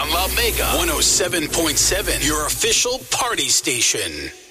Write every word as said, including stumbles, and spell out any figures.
on La Mega one oh seven point seven, your official party station.